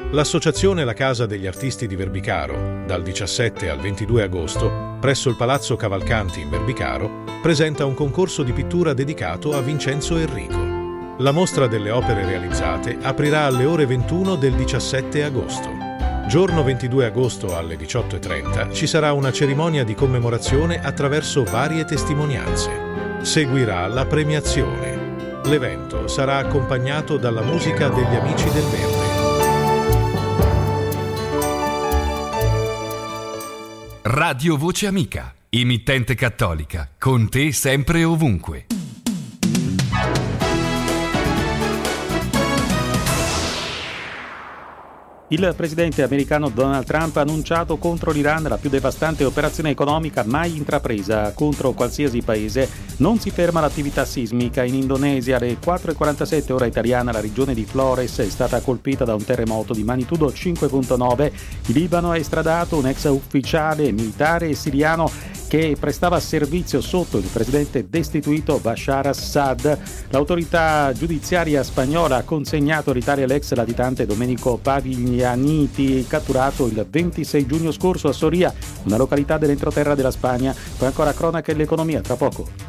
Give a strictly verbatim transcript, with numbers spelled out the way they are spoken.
L'associazione La Casa degli Artisti di Verbicaro, dal diciassette al ventidue agosto, presso il Palazzo Cavalcanti in Verbicaro, presenta un concorso di pittura dedicato a Vincenzo Enrico. La mostra delle opere realizzate aprirà alle ore ventuno del diciassette agosto. Giorno ventidue agosto alle diciotto e trenta ci sarà una cerimonia di commemorazione attraverso varie testimonianze. Seguirà la premiazione. L'evento sarà accompagnato dalla musica degli Amici del Verde. Radio Voce Amica, emittente cattolica, con te sempre e ovunque. Il presidente americano Donald Trump ha annunciato contro l'Iran la più devastante operazione economica mai intrapresa contro qualsiasi paese. Non si ferma l'attività sismica in Indonesia. Alle quattro e quarantasette ora italiana la regione di Flores è stata colpita da un terremoto di magnitudo cinque virgola nove. Il Libano ha estradato un ex ufficiale militare siriano che prestava servizio sotto il presidente destituito Bashar Assad. L'autorità giudiziaria spagnola ha consegnato all'Italia l'ex latitante Domenico Paviglianiti, catturato il ventisei giugno scorso a Soria, una località dell'entroterra della Spagna. Poi ancora cronache e l'economia, tra poco.